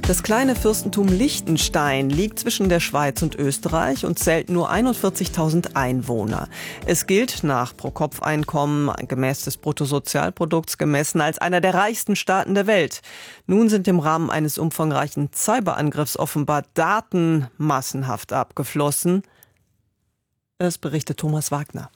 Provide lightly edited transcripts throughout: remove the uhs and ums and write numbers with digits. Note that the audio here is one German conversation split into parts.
Das kleine Fürstentum Liechtenstein liegt zwischen der Schweiz und Österreich und zählt nur 41.000 Einwohner. Es gilt nach Pro-Kopf-Einkommen gemäß des Bruttosozialprodukts gemessen als einer der reichsten Staaten der Welt. Nun sind im Rahmen eines umfangreichen Cyberangriffs offenbar Daten massenhaft abgeflossen. Es berichtet Thomas Wagner.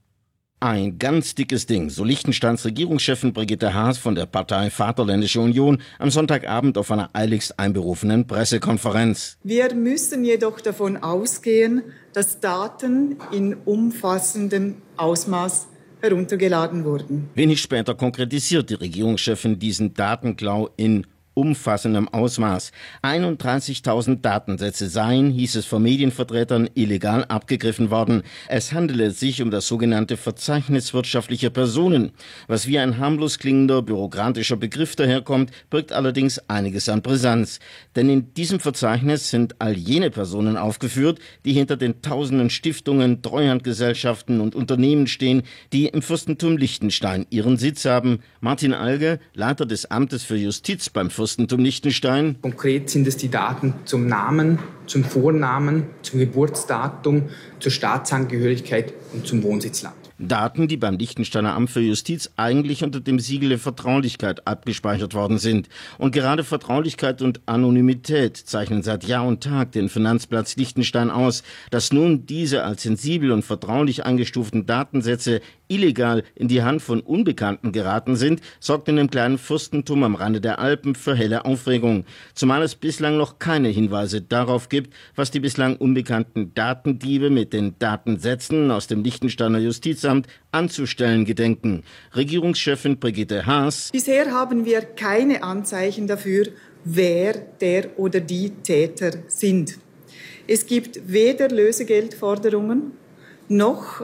Ein ganz dickes Ding, so Liechtensteins Regierungschefin Brigitte Haas von der Partei Vaterländische Union am Sonntagabend auf einer eiligst einberufenen Pressekonferenz. Wir müssen jedoch davon ausgehen, dass Daten in umfassendem Ausmaß heruntergeladen wurden. Wenig später konkretisiert die Regierungschefin diesen Datenklau in umfassendem Ausmaß. 31.000 Datensätze seien, hieß es von Medienvertretern, illegal abgegriffen worden. Es handele sich um das sogenannte Verzeichnis wirtschaftlicher Personen. Was wie ein harmlos klingender bürokratischer Begriff daherkommt, birgt allerdings einiges an Brisanz. Denn in diesem Verzeichnis sind all jene Personen aufgeführt, die hinter den tausenden Stiftungen, Treuhandgesellschaften und Unternehmen stehen, die im Fürstentum Liechtenstein ihren Sitz haben. Martin Alge, Leiter des Amtes für Justiz beim Fürstentum Liechtenstein. Konkret sind es die Daten zum Namen, zum Vornamen, zum Geburtsdatum, zur Staatsangehörigkeit und zum Wohnsitzland. Daten, die beim Liechtensteiner Amt für Justiz eigentlich unter dem Siegel der Vertraulichkeit abgespeichert worden sind. Und gerade Vertraulichkeit und Anonymität zeichnen seit Jahr und Tag den Finanzplatz Liechtenstein aus. Dass nun diese als sensibel und vertraulich eingestuften Datensätze illegal in die Hand von Unbekannten geraten sind, sorgt in dem kleinen Fürstentum am Rande der Alpen für helle Aufregung. Zumal es bislang noch keine Hinweise darauf gibt, was die bislang unbekannten Datendiebe mit den Datensätzen aus dem Liechtensteiner Justizamt anzustellen gedenken. Regierungschefin Brigitte Haas: Bisher haben wir keine Anzeichen dafür, wer der oder die Täter sind. Es gibt weder Lösegeldforderungen, noch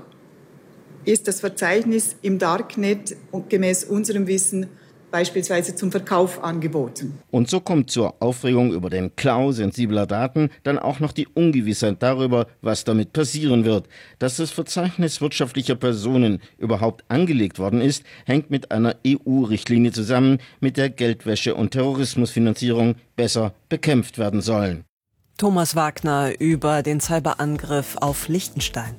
ist das Verzeichnis im Darknet gemäß unserem Wissen beispielsweise zum Verkauf angeboten. Und so kommt zur Aufregung über den Klau sensibler Daten dann auch noch die Ungewissheit darüber, was damit passieren wird. Dass das Verzeichnis wirtschaftlicher Personen überhaupt angelegt worden ist, hängt mit einer EU-Richtlinie zusammen, mit der Geldwäsche und Terrorismusfinanzierung besser bekämpft werden sollen. Thomas Wagner über den Cyberangriff auf Liechtenstein.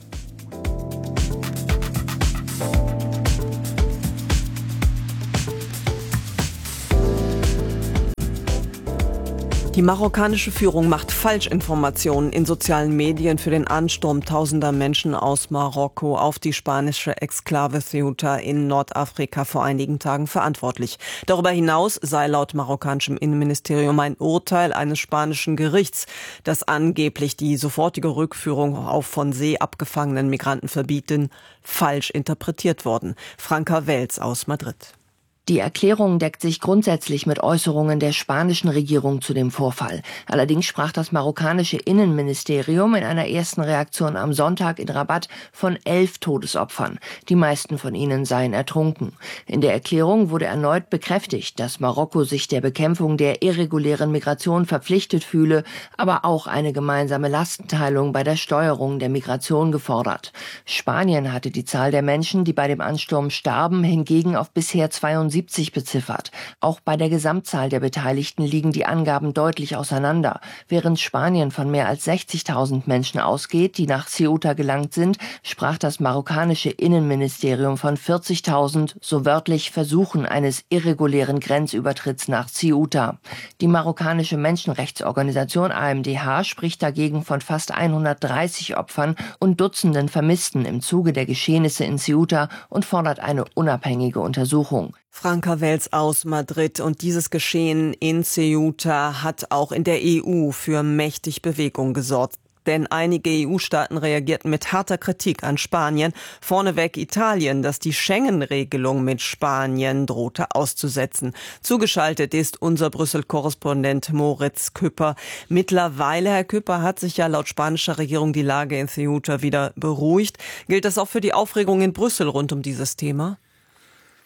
Die marokkanische Führung macht Falschinformationen in sozialen Medien für den Ansturm tausender Menschen aus Marokko auf die spanische Exklave Ceuta in Nordafrika vor einigen Tagen verantwortlich. Darüber hinaus sei laut marokkanischem Innenministerium ein Urteil eines spanischen Gerichts, das angeblich die sofortige Rückführung auf von See abgefangenen Migranten verbieten, falsch interpretiert worden. Franka Welz aus Madrid. Die Erklärung deckt sich grundsätzlich mit Äußerungen der spanischen Regierung zu dem Vorfall. Allerdings sprach das marokkanische Innenministerium in einer ersten Reaktion am Sonntag in Rabat von 11 Todesopfern. Die meisten von ihnen seien ertrunken. In der Erklärung wurde erneut bekräftigt, dass Marokko sich der Bekämpfung der irregulären Migration verpflichtet fühle, aber auch eine gemeinsame Lastenteilung bei der Steuerung der Migration gefordert. Spanien hatte die Zahl der Menschen, die bei dem Ansturm starben, hingegen auf bisher 72 beziffert. Auch bei der Gesamtzahl der Beteiligten liegen die Angaben deutlich auseinander. Während Spanien von mehr als 60.000 Menschen ausgeht, die nach Ceuta gelangt sind, sprach das marokkanische Innenministerium von 40.000, so wörtlich Versuchen eines irregulären Grenzübertritts nach Ceuta. Die marokkanische Menschenrechtsorganisation AMDH spricht dagegen von fast 130 Opfern und Dutzenden Vermissten im Zuge der Geschehnisse in Ceuta und fordert eine unabhängige Untersuchung. Franka Welz aus Madrid. Und dieses Geschehen in Ceuta hat auch in der EU für mächtig Bewegung gesorgt. Denn einige EU-Staaten reagierten mit harter Kritik an Spanien. Vorneweg Italien, das die Schengen-Regelung mit Spanien drohte auszusetzen. Zugeschaltet ist unser Brüssel-Korrespondent Moritz Küpper. Mittlerweile, Herr Küpper, hat sich ja laut spanischer Regierung die Lage in Ceuta wieder beruhigt. Gilt das auch für die Aufregung in Brüssel rund um dieses Thema?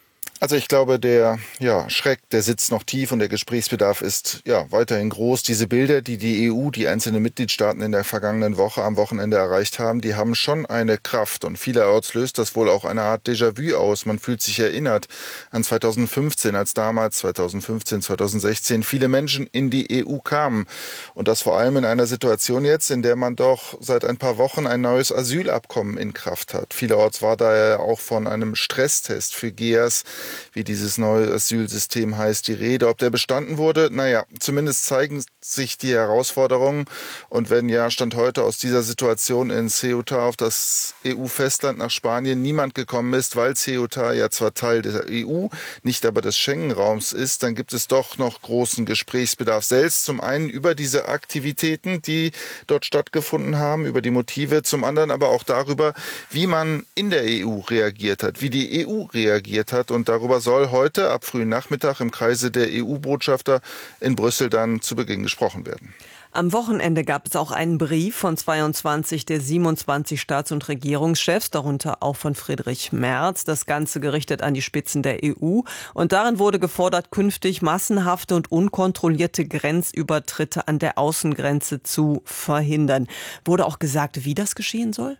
Also ich glaube, der Schreck, der sitzt noch tief und der Gesprächsbedarf ist weiterhin groß. Diese Bilder, die die EU, die einzelnen Mitgliedstaaten in der vergangenen Woche am Wochenende erreicht haben, die haben schon eine Kraft. Und vielerorts löst das wohl auch eine Art Déjà-vu aus. Man fühlt sich erinnert an 2015, als damals 2015, 2016 viele Menschen in die EU kamen. Und das vor allem in einer Situation jetzt, in der man doch seit ein paar Wochen ein neues Asylabkommen in Kraft hat. Vielerorts war daher auch von einem Stresstest für GEAS, wie dieses neue Asylsystem heißt, die Rede. Ob der bestanden wurde, zumindest zeigen sich die Herausforderungen. Und wenn Stand heute aus dieser Situation in Ceuta auf das EU-Festland nach Spanien niemand gekommen ist, weil Ceuta ja zwar Teil der EU, nicht aber des Schengen-Raums ist, dann gibt es doch noch großen Gesprächsbedarf. Selbst zum einen über diese Aktivitäten, die dort stattgefunden haben, über die Motive, zum anderen aber auch darüber, wie man in der EU reagiert hat, wie die EU reagiert hat. Und darüber soll heute ab frühen Nachmittag im Kreise der EU-Botschafter in Brüssel dann zu Beginn gesprochen werden. Am Wochenende gab es auch einen Brief von 22 der 27 Staats- und Regierungschefs, darunter auch von Friedrich Merz, das Ganze gerichtet an die Spitzen der EU. Und darin wurde gefordert, künftig massenhafte und unkontrollierte Grenzübertritte an der Außengrenze zu verhindern. Wurde auch gesagt, wie das geschehen soll?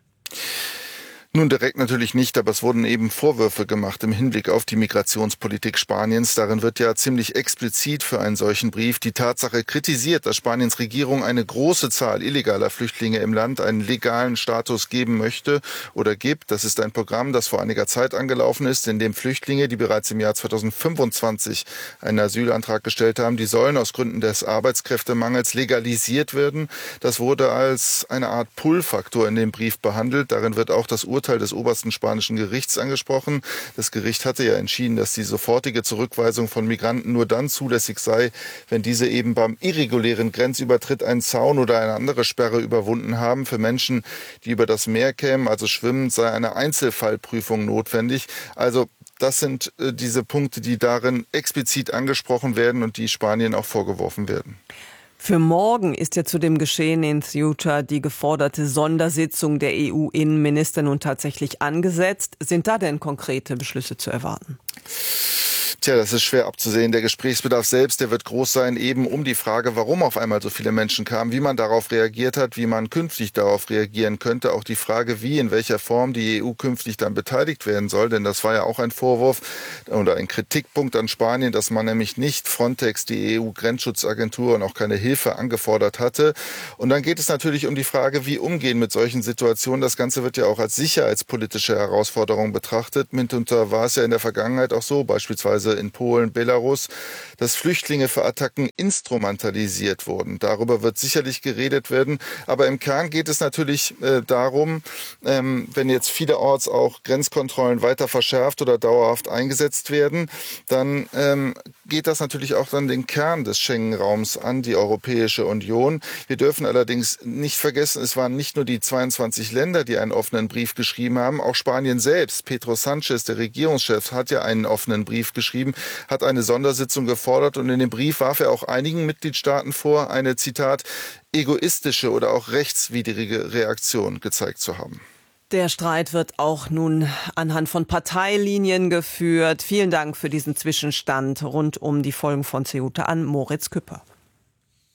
Nun direkt natürlich nicht, aber es wurden eben Vorwürfe gemacht im Hinblick auf die Migrationspolitik Spaniens. Darin wird ja ziemlich explizit für einen solchen Brief die Tatsache kritisiert, dass Spaniens Regierung eine große Zahl illegaler Flüchtlinge im Land einen legalen Status geben möchte oder gibt. Das ist ein Programm, das vor einiger Zeit angelaufen ist, in dem Flüchtlinge, die bereits im Jahr 2025 einen Asylantrag gestellt haben, die sollen aus Gründen des Arbeitskräftemangels legalisiert werden. Das wurde als eine Art Pull-Faktor in dem Brief behandelt. Darin wird auch das Urteil des obersten spanischen Gerichts angesprochen. Das Gericht hatte ja entschieden, dass die sofortige Zurückweisung von Migranten nur dann zulässig sei, wenn diese eben beim irregulären Grenzübertritt einen Zaun oder eine andere Sperre überwunden haben. Für Menschen, die über das Meer kämen, also schwimmend, sei eine Einzelfallprüfung notwendig. Also das sind diese Punkte, die darin explizit angesprochen werden und die Spanien auch vorgeworfen werden. Für morgen ist ja zu dem Geschehen in Ceuta die geforderte Sondersitzung der EU-Innenminister nun tatsächlich angesetzt. Sind da denn konkrete Beschlüsse zu erwarten? Tja, das ist schwer abzusehen. Der Gesprächsbedarf selbst, der wird groß sein, eben um die Frage, warum auf einmal so viele Menschen kamen, wie man darauf reagiert hat, wie man künftig darauf reagieren könnte. Auch die Frage, wie, in welcher Form die EU künftig dann beteiligt werden soll. Denn das war ja auch ein Vorwurf oder ein Kritikpunkt an Spanien, dass man nämlich nicht Frontex, die EU-Grenzschutzagentur, und auch keine Hilfe angefordert hatte. Und dann geht es natürlich um die Frage, wie umgehen mit solchen Situationen. Das Ganze wird ja auch als sicherheitspolitische Herausforderung betrachtet. Mitunter war es ja in der Vergangenheit auch so, beispielsweise in Polen, Belarus, dass Flüchtlinge für Attacken instrumentalisiert wurden. Darüber wird sicherlich geredet werden. Aber im Kern geht es natürlich darum, wenn jetzt vielerorts auch Grenzkontrollen weiter verschärft oder dauerhaft eingesetzt werden, dann geht das natürlich auch dann den Kern des Schengen-Raums an, die Europäische Union. Wir dürfen allerdings nicht vergessen, es waren nicht nur die 22 Länder, die einen offenen Brief geschrieben haben, auch Spanien selbst. Pedro Sánchez, der Regierungschef, hat ja einen offenen Brief geschrieben, hat eine Sondersitzung gefordert und in dem Brief warf er auch einigen Mitgliedstaaten vor, eine, Zitat, egoistische oder auch rechtswidrige Reaktion gezeigt zu haben. Der Streit wird auch nun anhand von Parteilinien geführt. Vielen Dank für diesen Zwischenstand rund um die Folgen von Ceuta an Moritz Küpper.